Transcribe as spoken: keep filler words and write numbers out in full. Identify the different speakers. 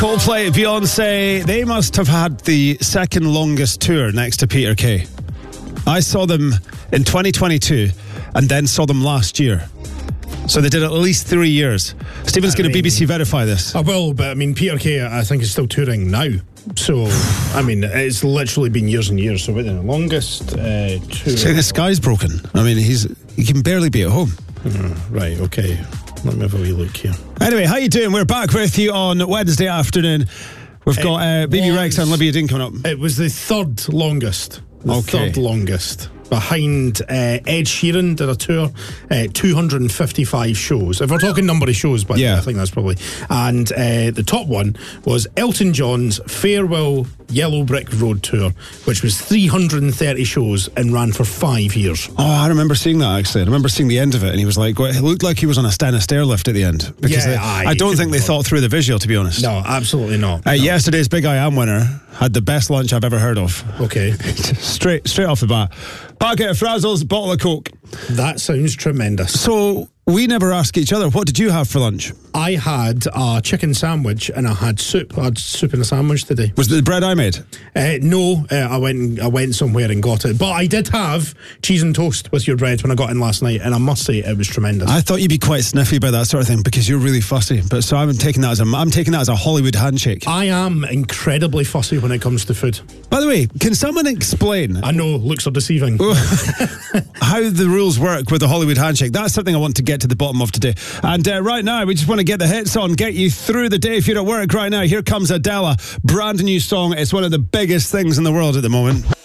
Speaker 1: Coldplay, Beyonce, they must have had the second longest tour next to Peter Kay. I saw them in twenty twenty-two and then saw them last year. So they did at least three years. Stephen's going to B B C verify this.
Speaker 2: I will, but I mean, Peter Kay, I think, is still touring now. So, I mean, it's literally been years and years. So, the longest uh, tour.
Speaker 1: See, the sky's broken. I mean, he's he can barely be at home.
Speaker 2: Mm, right, okay. Let me have a wee look here.
Speaker 1: Anyway, how you doing? We're back with you on Wednesday afternoon. We've
Speaker 2: It
Speaker 1: got uh, B B
Speaker 2: was-
Speaker 1: Rex and Olivia Dean coming up.
Speaker 2: It was the third longest. The
Speaker 1: Okay.
Speaker 2: third longest. Behind uh, Ed Sheeran did a tour, uh, two hundred fifty-five shows. If we're talking number of shows, but
Speaker 1: Yeah.
Speaker 2: I think that's probably. And uh, the top one was Elton John's Farewell Yellow Brick Road Tour, which was three hundred thirty shows and ran for five years.
Speaker 1: Oh, I remember seeing that, actually. I remember seeing the end of it, and he was like, it looked like he was on a Stena stairlift at the end. Because
Speaker 2: Yeah,
Speaker 1: they,
Speaker 2: aye,
Speaker 1: I don't
Speaker 2: you
Speaker 1: think they
Speaker 2: couldn't-
Speaker 1: thought through the visual, to be honest.
Speaker 2: No, absolutely not.
Speaker 1: Uh,
Speaker 2: No.
Speaker 1: Yesterday's Big I Am winner had the best lunch I've ever heard of.
Speaker 2: Okay.
Speaker 1: straight straight off the bat. Packet of Frazzles, bottle of Coke.
Speaker 2: That sounds tremendous.
Speaker 1: So, we never ask each other, what did you have for lunch?
Speaker 2: I had a chicken sandwich and I had soup. I had soup in a sandwich today.
Speaker 1: Was it the bread I made?
Speaker 2: Uh, no, uh, I went I went somewhere and got it. But I did have cheese and toast with your bread when I got in last night, and I must say it was tremendous.
Speaker 1: I thought you'd be quite sniffy about that sort of thing because you're really fussy. But so I'm taking that as a I'm taking that as a Hollywood handshake.
Speaker 2: I am incredibly fussy when it comes to food.
Speaker 1: By the way, can someone explain
Speaker 2: I know, looks are deceiving.
Speaker 1: how the rules work with the Hollywood handshake? That's something I want to get to the bottom of today. And uh, right now, we just want to get the hits on, get you through the day. If you're at work right now, here comes Adele, brand new song. It's one of the biggest things in the world at the moment.